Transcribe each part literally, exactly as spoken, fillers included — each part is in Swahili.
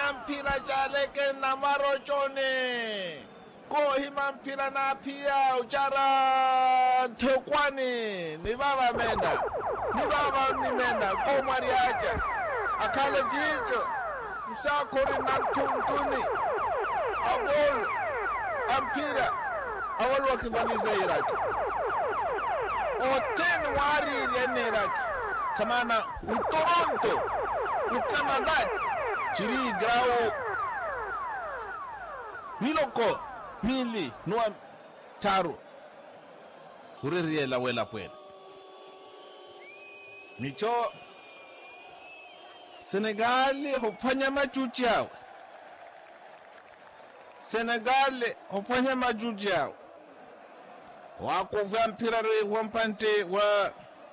mpira jaleke na marochone kohi mampira na pia uchara tekwani ni baba menda ni baba ni menda ko mariaja akale jijo msakori na tuntuni abol ampira awal wakibaniza iraki oten wari yene iraki kamana utoronto ukanada chiri grau miloko mili nuwa taru uririe la wela pwela micho Senegali hufanya majuji yao Senegali hufanya majuji yao wako vya mpira wa mpante wa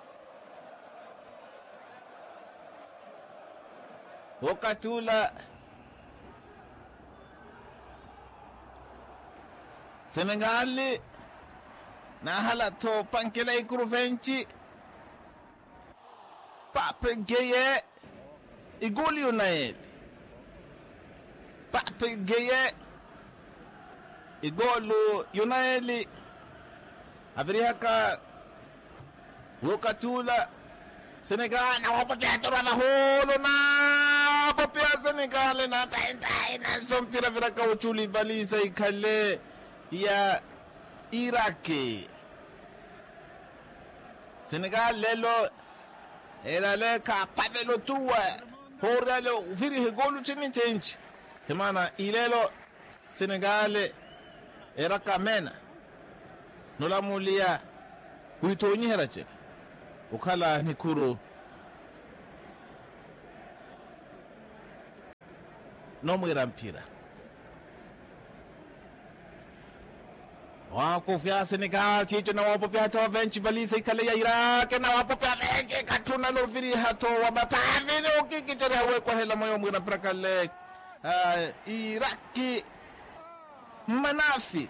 wakati ula Senegali na halato pankela ikuruvenchi Pape Gueye igoli United Pape Gueye igolu United Afrika wakati ula Senegal na wapokea tora na holo na wapokea Senegal na taintai na sompira vira kauchuli balisa ikale ya Iraki Senegal lelo elale ka pavelo tuwa horalo viri golu chini change hemana ilelo Senegal era kamena nola mulia huitonyi herache ukala nikuru no mwira mpira wako vya Senegal chicho na wapo pia hata wavenchi balisa ikale ya Iraq na wapo pia venchi katuna no viri hato wabatavini ukikichori hawe kwa hela moyo mwira mpira kale uh, Iraki Manafi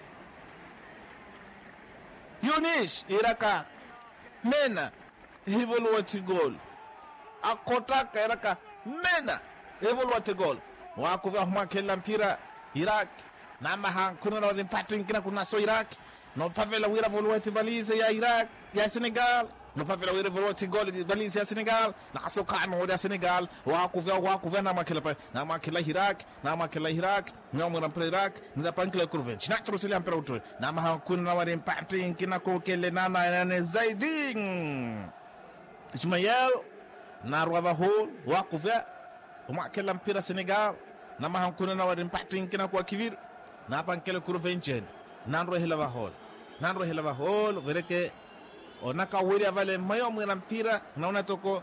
Yunis Iraka Mena Evaluate goal akotaka Iraka Mena Evaluate goal wako vya humakela mpira Iraq na maha kuna na impacting kina kuna so Iraq no pavela wira evaluate balise ya Iraq ya Senegal no pavela wira evaluate goal balise ya Senegal na so kama ya Senegal wako vya wako vya na makela pa na makela Iraq na makela Iraq na mwana mpira Iraq na pankela kurvench na trusili mpira utwe na maha kuna na impacting kina kokele na na zaidi Ismael na Rwava Hall wako vya makela mpira Senegal na maha kuna na impacting kina kwa kivir na pankele kurvenchen nanro helava hol nanro helava hol vereke onaka wiri avale mayo mwira mpira naona toko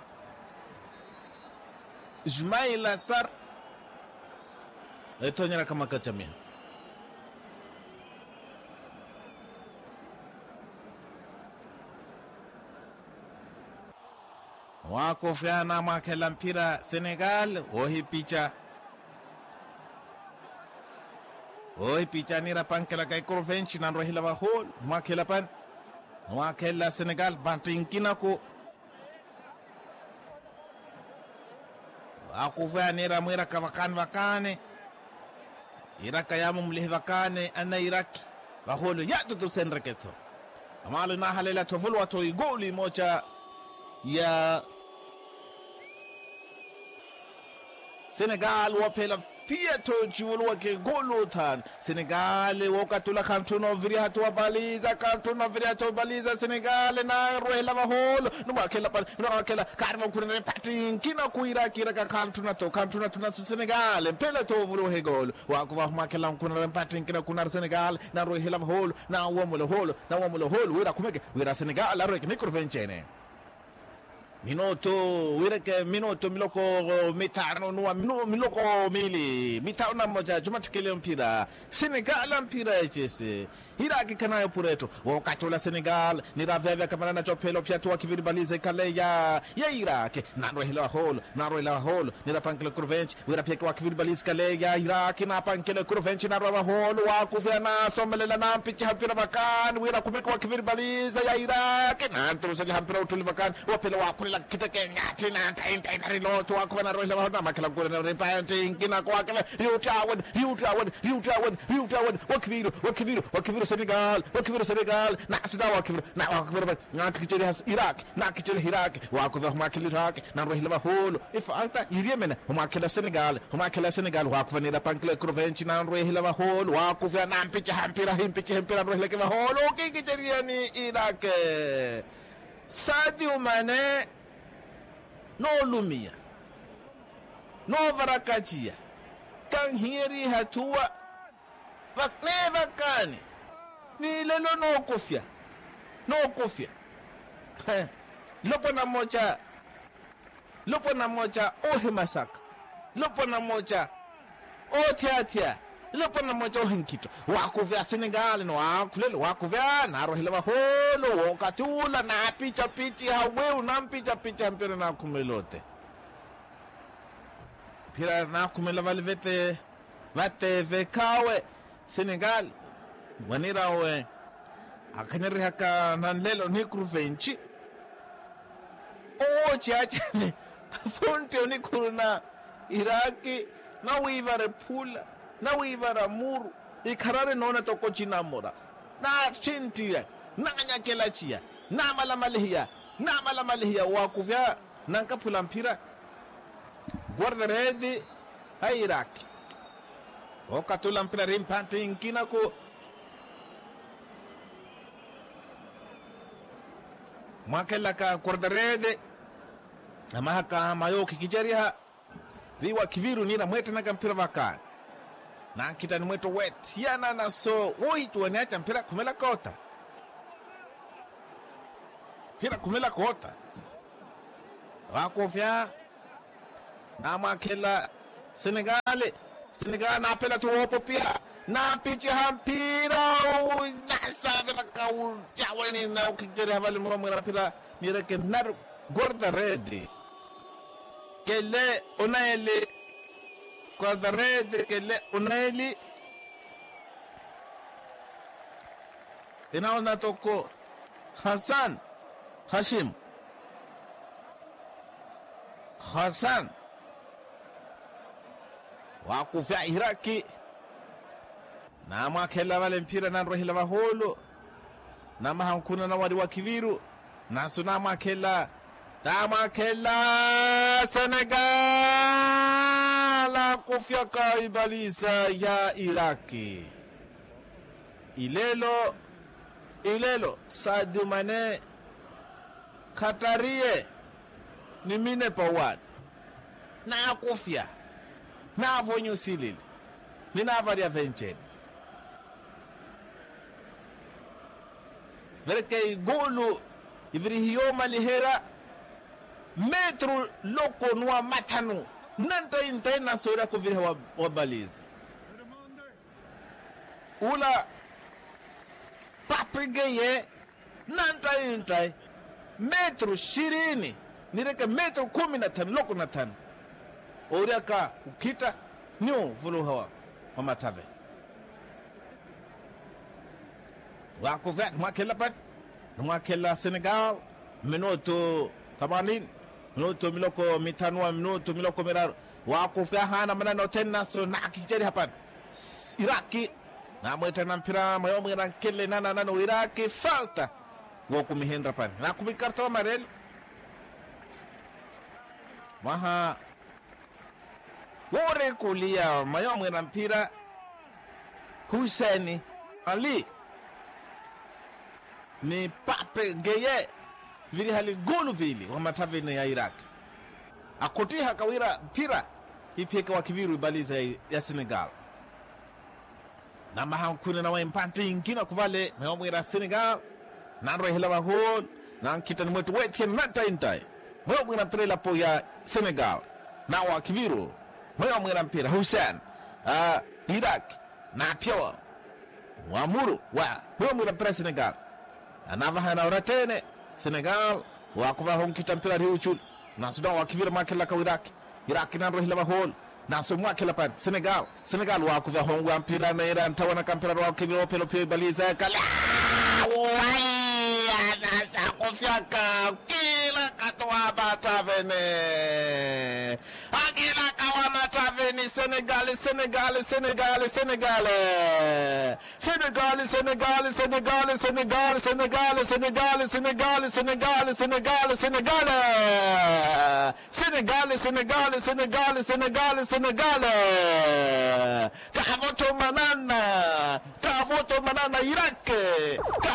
Ismail Assar etonyera kama kachamia wako fiana makela mpira Senegal ohi picha Oi pichanira pankela kai kurvenchi na rohila wa hol makela pan wakela Senegal bantinkina ko akuvanira mwira kawakan wakane Iraka yamu mlihi wakane ana Iraki wa holo ya tutu senreketo amalu na halela tovulu wato igoli mocha ya Senegal wapela pia to chiwulu wake golu tan Senegal wakatula kantuno viri hatu wabaliza kantuno viri hatu wabaliza Senegal na rohela wa holo numa kela pal numa kela karma kurene patin kina kuira kira ka kantuna to kantuna tuna to Senegal pela to vuru he gol wakuwa makela kurene patin kina kunar Senegal na rohela wa holo na wamulo holo na wamulo holo wira kumeke wira Senegal la roke mikrofenchene Minuto wireke minuto miloko mitano nuwa minu miloko mili mitano moja juma tukile mpira Senegal mpira echese Iraki kanayo pureto wakati ula Senegal ni raveve kamana na chopelo pia tuwa kiviri balize kale ya ya Iraki naro hila holo naro hila holo nira pankele kurvenchi wira pia kwa kiviri balize kale ya Iraki na pankele kurvenchi naro holo wakufia na somelela na mpichi hampira bakan wira kumeka wa kiviri balize ya Iraki na anturusali hampira utuli bakan wapele wakule la kita ke ngati na tain tain ari lo to ko na ro la na makala ko na re painting kina ko akala Utawad Utawad Utawad Utawad wakviru wakviru wakviru Senegal wakviru Senegal na suda wakviru na wakviru na kichele has Iraq na kichele Iraq wa ko ma kile Iraq na ro la holo ifalta iriemena ma kila Senegal ma kila Senegal wa ko na pankle province na ro la holo wa ko na mpicha hampira himpicha hampira ro la ke holo ki kichele ni Iraq Sadio Mane no lumia no varakachia kan hiri hatua vakneva kani ni lelo no kufia no kufia lopo na moja lopo na moja ohe masaka lopo na moja o tiatia lopo na moja ohinkito wakuvya Senegal no wakulele wakuvya na rohila holo wakatula na picha picha hawe unampicha picha mpira na kumelote pira na kumela valvete vate vekawe Senegal wanira we akaniri haka nanlelo ni kruvenchi o chacha ni fonte ni kuruna Iraki na wivare pula na wivara muru ikarare nona toko china mora na chintia na nyakela chia na malamalihia na malamalihia wakuvya nanka pula mpira guarda redi a Iraq o katula mpira rimpante inkina ko mwakela ka guarda redi amahaka mayo kikijaria riwa kiviru nina mwete na mpira vaka na kita ni mweto wet yana na so oitu waniacha mpira kumela kota mpira kumela kota wakofya na makela Senegal Senegal na pela tu hopo pia na picha hampira na sabe na kau jawani na ukijere havali mromo na pila nireke nar gorda redi kele onaele gorda redi kele onaeli inaona toko Hassan Hashim Hassan wakufya Iraki na makela wale mpira na rohila waholo na mahankuna na wadi wakiviru na suna makela na makela Senegal kufya kaibalisa ya Iraki ilelo ilelo Sadio Mane Katarie ni mine pawad na kufya na avonyo silil ni na avaria venchen verke golu ivri hiyoma lihera metro loko nwa matanu nanta inta na sura ko vire wa, wa baliza ula papigeye nanta inta metro shirini nireke metro kumi na tano loko na tano oriaka ukita nyo vulu hawa wa matave wako vet mwakela pat mwakela Senegal minuto themanini minuto miloko mitano minuto miloko miraro wako fya hana manano tena so na kicheri hapa Iraki na mweta na mpira mayomu na kele nana nano Iraki falta wako mihendra pan na kumikarta wa marel maha wore kulia mayomu na mpira Hussein Ali ni Pape Gueye vili hali golu vili wa matavene ya Iraq akotiha kawira mpira ipeka wa kiviru baliza ya Senegal na mahankune na wa impante ingina kuvale mayomwira Senegal na rohela wa hon na kita ni mwetu wetke nata intai mayomwira mpira lapo ya Senegal na wa kiviru mayomwira mpira Hussein uh, Iraq na pia wamuru wa mayomwira mpira Senegal anavahana uratene Senegal wakuva honkita mpira riuchul na sudan wakivira makela ka Iraq Iraq na rohila bahol na so mwakela pan Senegal Senegal wakuva hongwa mpira na Iran tawana kampira wakivira pelo pelo baliza kala wai anasa kufyaka kila katwa Mataveni. Akila kawa Mataveni. Senegal, Senegal, Senegal, Senegal. Senegal, Senegal, Senegal, Senegal, Senegal, Senegal, Senegal, Senegal, Senegal, Senegal. Senegal, Senegal, Senegal, Senegal, Senegal. Kahamoto Manana. Kahamoto Manana Iraq.